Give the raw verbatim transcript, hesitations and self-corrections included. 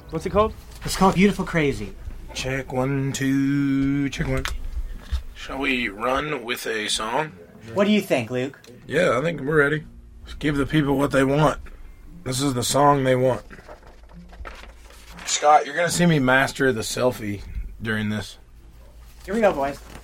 What's it called? It's called Beautiful Crazy. Check one, two, check one. Shall we run with a song? What do you think, Luke? Yeah, I think we're ready. Let's give the people what they want. This is the song they want. Scott, you're going to see me master the selfie during this. Here we go, boys.